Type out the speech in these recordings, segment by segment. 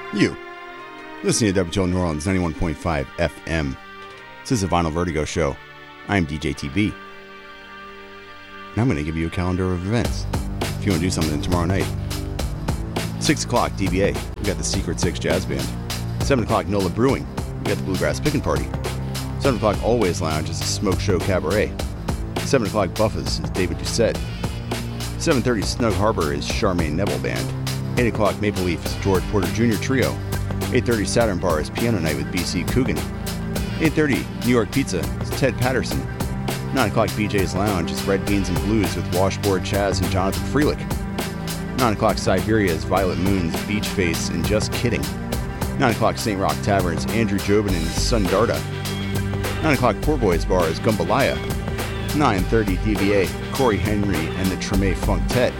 You. Listening to WTL New Orleans 91.5 FM. This is the Vinyl Vertigo Show. I'm DJ TB. And I'm going to give you a calendar of events if you want to do something tomorrow night. 6 o'clock, DBA. We got the Secret Six Jazz Band. 7 o'clock, NOLA Brewing. We got the Bluegrass Pickin' Party. 7 o'clock, Always Lounge is a Smoke Show Cabaret. 7 o'clock, Buffas is David Doucette. 7:30, Snug Harbor is Charmaine Neville Band. 8 o'clock, Maple Leaf is George Porter Jr. Trio. 8:30, Saturn Bar is Piano Night with BC Coogan. 8:30, New York Pizza is Ted Patterson. 9 o'clock, BJ's Lounge is Red Beans and Blues with Washboard Chaz and Jonathan Freelick. 9 o'clock, Siberia is Violet Moon's Beach Face and Just Kidding. 9 o'clock, St. Rock Taverns, Andrew Jobin and Sundarda. 9 o'clock, Poor Boys Bar is Gumbalaya. 9:30, DVA, Corey Henry and the Treme Funk Tet.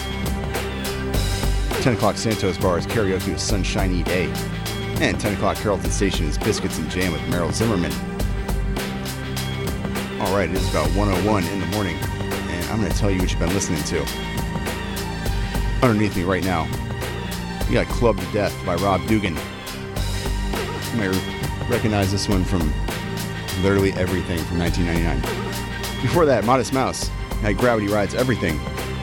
10 o'clock, Santos Bar is Karaoke with Sunshiny Day. And 10 o'clock, Carrollton Station is Biscuits and Jam with Meryl Zimmerman. Alright, it is about 1:01 in the morning, and I'm going to tell you what you've been listening to. Underneath me right now, you got Club to Death by Rob Dugan. You might recognize this one from literally everything from 1999. Before that, Modest Mouse had Gravity Rides Everything.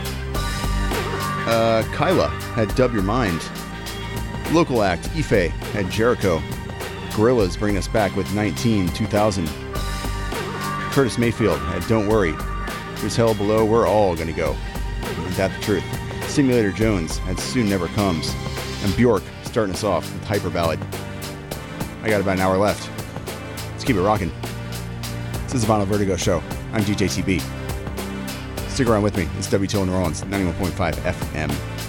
Kyla had Dub Your Mind. Local act Ife had Jericho. Gorillaz bring us back with 2000. Curtis Mayfield had Don't Worry. There's hell below, we're all gonna go. Isn't that the truth? Simulator Jones had Soon Never Comes. And Bjork starting us off with Hyper Ballad. I got about an hour left. Let's keep it rocking. This is the Vinyl Vertigo Show. I'm DJ TB. Stick around with me. It's WTL New Orleans 91.5 FM.